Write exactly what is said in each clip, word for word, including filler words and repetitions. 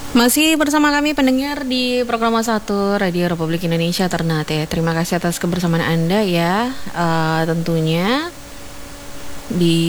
Masih bersama kami pendengar di program satu Radio Republik Indonesia Ternate. Terima kasih atas kebersamaan Anda ya. Uh, tentunya di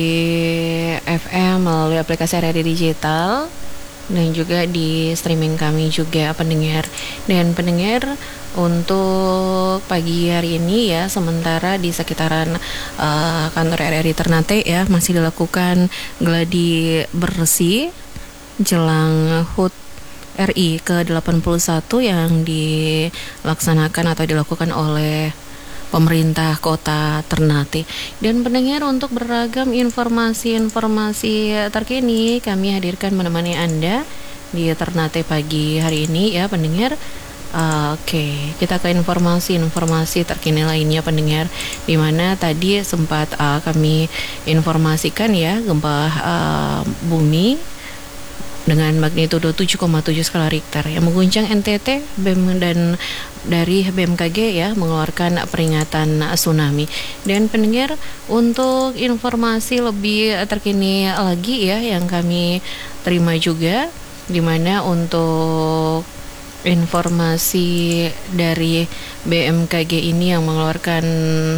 F M melalui aplikasi radio digital dan juga di streaming kami juga pendengar. Dan pendengar untuk pagi hari ini ya, sementara di sekitaran uh, kantor R R I Ternate ya masih dilakukan gladi bersih jelang H U T R I ke delapan puluh satu yang dilaksanakan atau dilakukan oleh pemerintah kota Ternate. Dan pendengar, untuk beragam informasi-informasi terkini kami hadirkan menemani Anda di Ternate pagi hari ini ya pendengar. Uh, Oke, okay. Kita ke informasi-informasi terkini lainnya pendengar, di mana tadi sempat uh, kami informasikan ya gempa uh, bumi dengan magnitudo tujuh koma tujuh skala Richter yang mengguncang N T T. B E M dan dari B M K G ya mengeluarkan peringatan tsunami. Dan pendengar, untuk informasi lebih terkini lagi ya yang kami terima juga, di mana untuk informasi dari B M K G ini yang mengeluarkan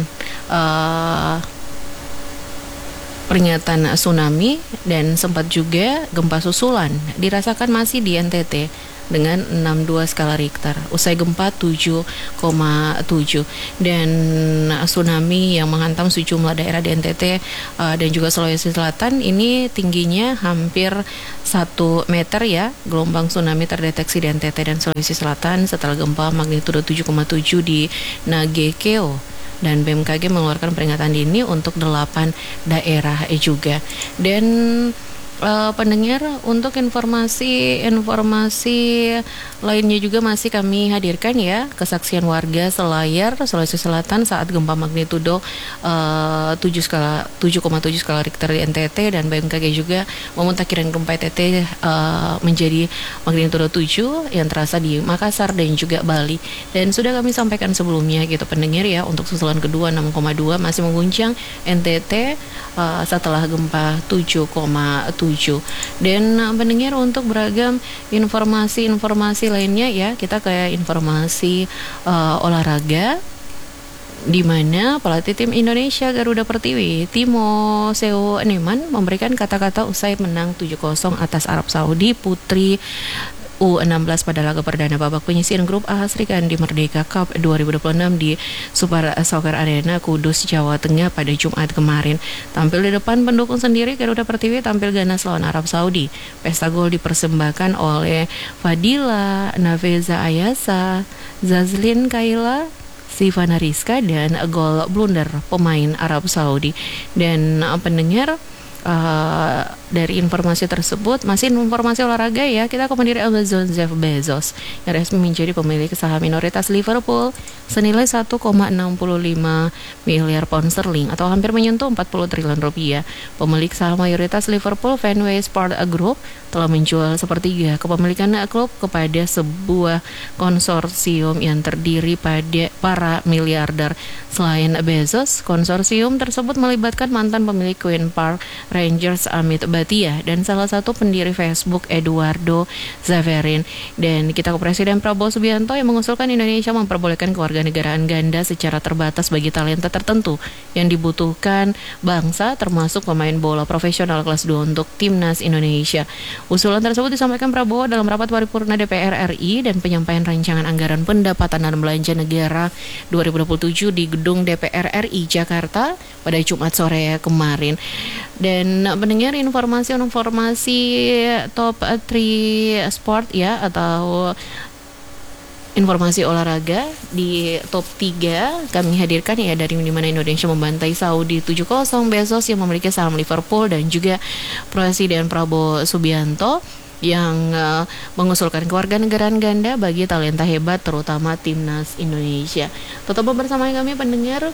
uh, peringatan tsunami dan sempat juga gempa susulan dirasakan masih di N T T dengan enam koma dua skala Richter usai gempa tujuh koma tujuh, dan tsunami yang menghantam sejumlah daerah di N T T uh, dan juga Sulawesi Selatan ini tingginya hampir satu meter ya. Gelombang tsunami terdeteksi di N T T dan Sulawesi Selatan setelah gempa magnitudo tujuh koma tujuh di Nagekeo, dan B M K G mengeluarkan peringatan dini untuk delapan daerah juga. Dan uh, pendengar, untuk informasi-informasi lainnya juga masih kami hadirkan ya, kesaksian warga Selayar, Sulawesi Selatan saat gempa magnitudo uh, tujuh skala tujuh koma tujuh skala Richter di N T T, dan B M K G juga memutakhiran gempa N T T uh, menjadi magnitudo tujuh yang terasa di Makassar dan juga Bali. Dan sudah kami sampaikan sebelumnya gitu pendengar ya, untuk susulan kedua enam koma dua masih mengguncang N T T uh, setelah gempa tujuh koma tujuh. Dan uh, pendengar, untuk beragam informasi-informasi lainnya ya, kita ke informasi uh, olahraga, di mana pelatih tim Indonesia Garuda Pertiwi Timo Seo Eneman memberikan kata-kata usai menang tujuh kosong atas Arab Saudi putri U enam belas pada laga perdana babak penyisihan grup A Sri Kandi Merdeka Cup dua ribu dua puluh enam di Super Soccer Arena Kudus, Jawa Tengah pada Jumat kemarin. Tampil di depan pendukung sendiri, Garuda Pertiwi tampil ganas lawan Arab Saudi. Pesta gol dipersembahkan oleh Fadila Nafeza Ayasa, Zazlin Kaila, Sivana Rizka, dan gol blunder pemain Arab Saudi. Dan uh, pendengar, Uh, dari informasi tersebut masih informasi olahraga ya, kita ke pendiri Amazon Jeff Bezos yang resmi menjadi pemilik saham minoritas Liverpool senilai satu koma enam lima miliar pound sterling atau hampir menyentuh empat puluh triliun rupiah. Pemilik saham mayoritas Liverpool, Fenway Sport Group, telah menjual sepertiga kepemilikan klub kepada sebuah konsorsium yang terdiri pada para miliarder. Selain Bezos, konsorsium tersebut melibatkan mantan pemilik Queen Park Rangers Amit Bhatia dan salah satu pendiri Facebook Eduardo Zaverin. Dan kita ke Presiden Prabowo Subianto yang mengusulkan Indonesia memperbolehkan kewarganegaraan ganda secara terbatas bagi talenta tertentu yang dibutuhkan bangsa, termasuk pemain bola profesional kelas dua untuk Timnas Indonesia. Usulan tersebut disampaikan Prabowo dalam rapat paripurna D P R R I dan penyampaian rancangan anggaran pendapatan dan belanja negara dua ribu dua puluh tujuh di gedung D P R R I Jakarta pada Jumat sore kemarin. Dan mendengar informasi-informasi top tiga sport ya, atau informasi olahraga di top tiga kami hadirkan ya, dari di mana Indonesia membantai Saudi tujuh kosong. Bezos yang memiliki saham Liverpool dan juga Presiden Prabowo Subianto yang uh, mengusulkan kewarganegaraan ganda bagi talenta hebat terutama Timnas Indonesia. Tetap bersama kami pendengar,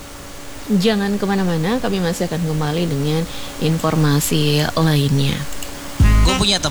jangan kemana-mana, kami masih akan kembali dengan informasi lainnya. Gue punya teman